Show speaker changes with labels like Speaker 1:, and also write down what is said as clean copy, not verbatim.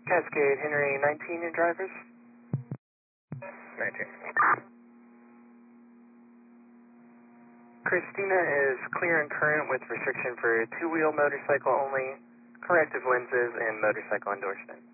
Speaker 1: Cascade, Henry, 19, your drivers?
Speaker 2: 19.
Speaker 1: Christina is clear and current with restriction for two-wheel motorcycle only, corrective lenses, and motorcycle endorsement.